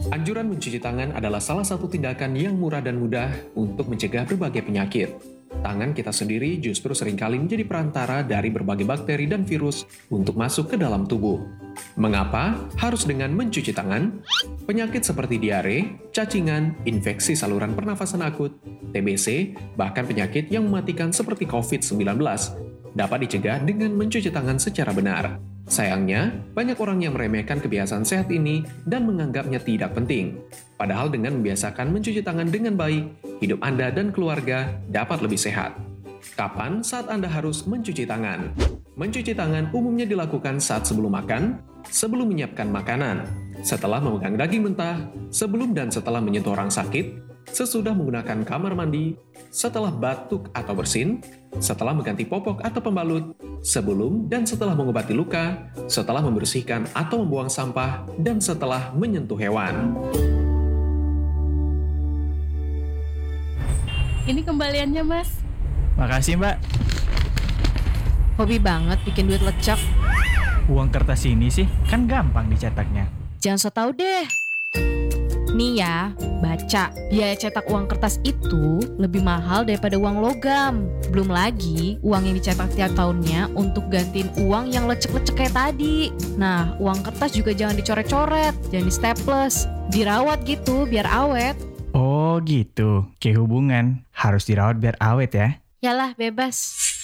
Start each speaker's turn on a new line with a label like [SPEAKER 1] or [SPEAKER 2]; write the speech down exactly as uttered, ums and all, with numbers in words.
[SPEAKER 1] Anjuran mencuci tangan adalah salah satu tindakan yang murah dan mudah untuk mencegah berbagai penyakit. Tangan kita sendiri justru seringkali menjadi perantara dari berbagai bakteri dan virus untuk masuk ke dalam tubuh. Mengapa harus dengan mencuci tangan? Penyakit seperti diare, cacingan, infeksi saluran pernafasan akut, T B C, bahkan penyakit yang mematikan seperti covid sembilan belas dapat dicegah dengan mencuci tangan secara benar. Sayangnya, banyak orang yang meremehkan kebiasaan sehat ini dan menganggapnya tidak penting. Padahal dengan membiasakan mencuci tangan dengan baik, hidup Anda dan keluarga dapat lebih sehat. Kapan saat Anda harus mencuci tangan? Mencuci tangan umumnya dilakukan saat sebelum makan, sebelum menyiapkan makanan, setelah memegang daging mentah, sebelum dan setelah menyentuh orang sakit, sesudah menggunakan kamar mandi, setelah batuk atau bersin, setelah mengganti popok atau pembalut, sebelum dan setelah mengobati luka, setelah membersihkan atau membuang sampah, dan setelah menyentuh hewan.
[SPEAKER 2] Ini kembaliannya, Mas.
[SPEAKER 3] Makasih mbak.
[SPEAKER 2] Hobi banget bikin duit lecek.
[SPEAKER 3] Uang kertas ini sih kan gampang dicetaknya.
[SPEAKER 2] Jangan so tau deh. Nih ya, baca. Biaya cetak uang kertas itu lebih mahal daripada uang logam. Belum lagi uang yang dicetak tiap tahunnya untuk gantiin uang yang lecek-lecek kayak tadi. Nah, uang kertas juga jangan dicoret-coret, jangan di staples. Dirawat gitu biar awet.
[SPEAKER 3] Oh gitu, kayak hubungan. Harus dirawat biar awet ya.
[SPEAKER 2] Yalah, bebas.